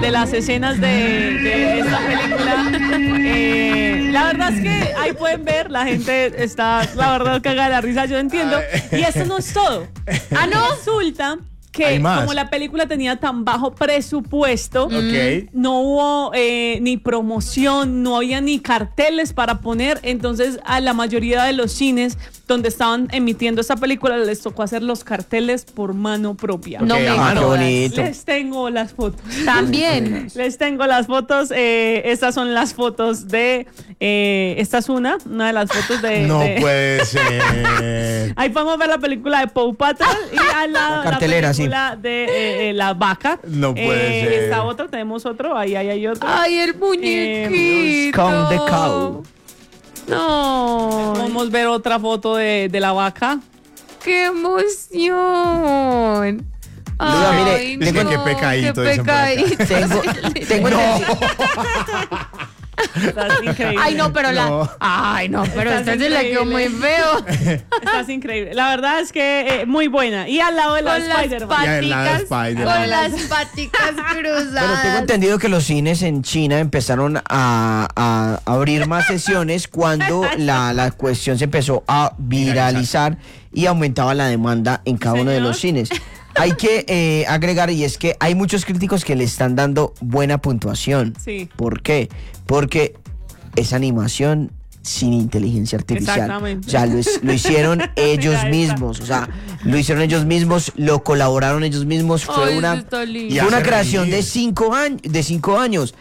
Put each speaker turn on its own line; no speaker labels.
de las escenas de esta película. La verdad es que ahí pueden ver, la gente está, la verdad, cagada de la risa, yo entiendo. Y esto no es todo. No, resulta que como la película tenía tan bajo presupuesto, no hubo ni promoción, no había ni carteles para poner, entonces a la mayoría de los cines donde estaban emitiendo esta película les tocó hacer los carteles por mano propia.
No me
qué bonito.
Les tengo las fotos.
También.
Les tengo las fotos. Estas son las fotos de... esta es una de las fotos de...
No
de,
puede ser.
Ahí podemos ver la película de Paw Patrol y al lado la película de La Vaca.
No puede ser.
Está otro, tenemos otro, ahí hay otro.
Ay, el muñequito.
Count the cow.
No.
Podemos ver otra foto de La Vaca.
¡Qué emoción!
Luda, mire,
Ay,
dice que pecadito,
qué
dicen por acá.
pecadito.
Tengo
Estás increíble.
Ay, no, pero
No.
Ay, no, pero
Estás
esta se le quedó muy feo.
Estás increíble. La verdad es que muy buena. Y al lado de la
Con las
Spider-Man.
Y al lado de
paticas,
Spider-Man.
con las paticas cruzadas.
Bueno, tengo entendido que los cines en China empezaron a abrir más sesiones cuando la cuestión se empezó a viralizar y aumentaba la demanda en cada uno de los cines. Hay que agregar, y es que hay muchos críticos que le están dando buena puntuación.
Sí.
¿Por qué? Porque es animación sin inteligencia artificial.
Exactamente.
O sea, lo hicieron ellos
Mira esta.
mismos. O sea, lo hicieron ellos mismos, lo colaboraron ellos mismos. Fue
Ay,
una,
eso está lindo.
Y
fue una
hace
creación
reír.
de 5 años.